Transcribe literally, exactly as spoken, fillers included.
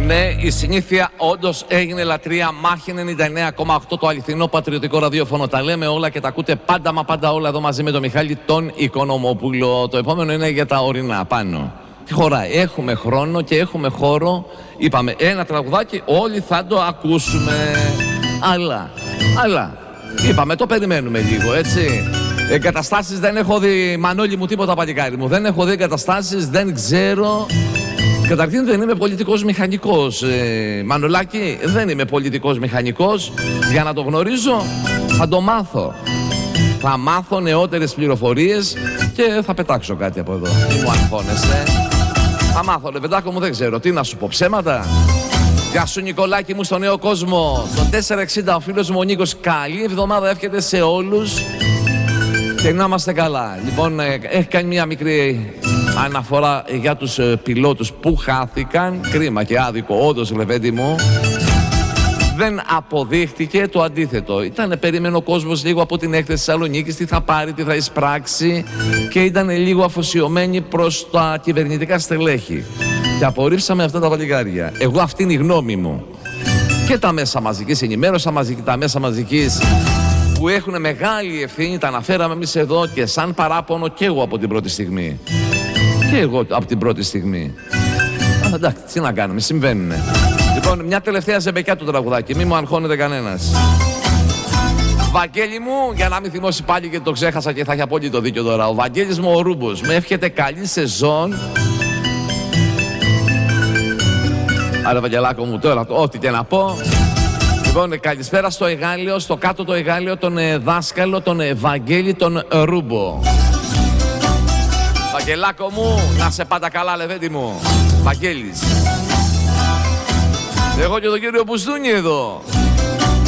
Ναι, η συνήθεια όντως έγινε λατρεία. Μάχη ενενήντα εννέα κόμμα οκτώ, το αληθινό πατριωτικό ραδιόφωνο. Τα λέμε όλα και τα ακούτε πάντα μα πάντα όλα εδώ μαζί με τον Μιχάλη τον Οικονομόπουλο. Το επόμενο είναι για τα ορεινά πάνω. Τι χωράει, έχουμε χρόνο και έχουμε χώρο. Είπαμε ένα τραγουδάκι, όλοι θα το ακούσουμε. Αλλά, αλλά, είπαμε το περιμένουμε λίγο, έτσι. Εγκαταστάσεις δεν έχω δει, Μανώλη μου, τίποτα παλικάρι μου. Δεν έχω δει εγκαταστάσεις, δεν ξέρω. Καταρχήν δεν είμαι πολιτικός μηχανικός, ε, Μανολάκη, δεν είμαι πολιτικός μηχανικός. Για να το γνωρίζω θα το μάθω. Θα μάθω νεότερες πληροφορίες και θα πετάξω κάτι από εδώ. Μη μου αγχώνεσαι. Θα μάθω, λεβεντάκο μου, δεν ξέρω. Τι να σου πω, ψέματα. Γεια σου Νικολάκη μου στο νέο κόσμο. Στον τετρακόσια εξήντα ο φίλος μου ο Νίκος. Καλή εβδομάδα εύχεται σε όλους. Και να είμαστε καλά. Λοιπόν, έχει κάνει μια μικρή αναφορά για τους πιλότους που χάθηκαν. Κρίμα και άδικο, όντως, Λεβέντη μου. Δεν αποδείχτηκε το αντίθετο. Ήταν, περίμενε ο κόσμος λίγο από την έκθεση Θεσσαλονίκης, τι θα πάρει, τι θα εισπράξει, και ήταν λίγο αφοσιωμένοι προς τα κυβερνητικά στελέχη. Και απορρίψαμε αυτά τα παλικάρια. Εγώ αυτή είναι η γνώμη μου. Και τα μέσα μαζικής ενημέρωσης, τα μέσα μαζικής που έχουν μεγάλη ευθύνη, τα αναφέραμε εμείς εδώ και σαν παράπονο και εγώ από την πρώτη στιγμή. Και εγώ από την πρώτη στιγμή. Αλλά εντάξει, τι να κάνουμε, συμβαίνουνε. Λοιπόν, μια τελευταία ζεμπεκιά του τραγουδάκι, μη μου αγχώνεται κανένας. Βαγγέλη μου, για να μην θυμώσει πάλι και το ξέχασα και θα έχει απόλυτο δίκιο τώρα. Ο Βαγγέλης μου ο Ρούμπος, με εύχεται καλή σεζόν. Άρα Βαγγελάκο μου τώρα, ό,τι και να πω. Λοιπόν, καλησπέρα στο Εγάλεο, στο κάτω το Εγάλεο, τον ε, δάσκαλο, τον ε, Βαγγέλη, τον ε, Ρούμπο. Βαγγελάκο μου, να σε πάντα καλά, Λεβέντη μου. Βαγγέλης. Εγώ και τον κύριο Μπουστούνι εδώ.